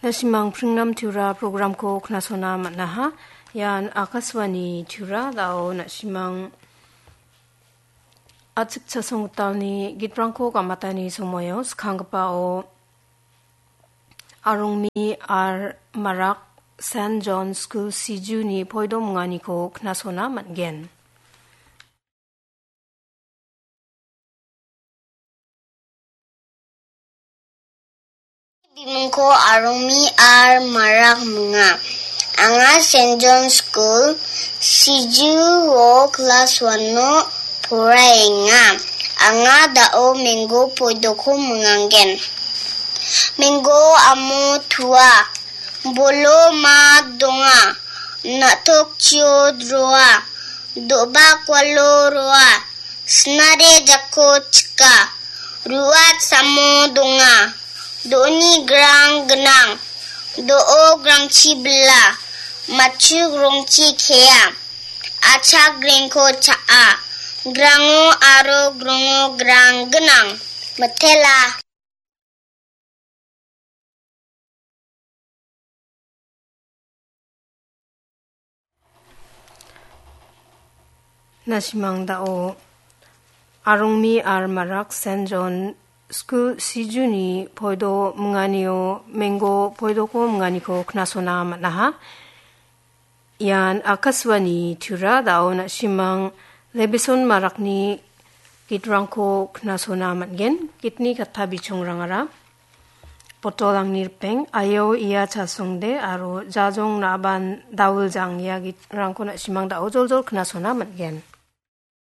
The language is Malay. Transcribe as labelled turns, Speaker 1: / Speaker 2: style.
Speaker 1: Nasimang pringnam tura program ko knasona matnaha yan akaswani tura dao nasimang atsik chasong talni gitprangko kamatani somoyo skanggapao arungmi ar marak St. John School Siju ni poido mungani ko knasona matgen.
Speaker 2: Bimengko arungmi ar marak mga. Anga St. John School Siju wo class 1 no puray nga. Anga dao minggo poido ko munganggen. Minggo amu tua. Bolo ma donga. Natok chiyo droa. Doba kwalo roa. Snare jako chika. Ruat samo donga. Doni grang genang, doo grang cibla, macu grong cikea, aca grengko caa, grango aro grongo grang genang, metela.
Speaker 1: Nasimang dao arungmi ar marak St. John School Siju ni poido munganio mengo poido ko mungani ko knasona matnaha yan akaswani tura dao nasimang lebison marak ni gitrangko knasona matgen kitni katha bichong rangara potolang nirpeng ayo iya chasongde aro jajong naban daul jang ya gitrangko nasimang dao joljol knasona matgen.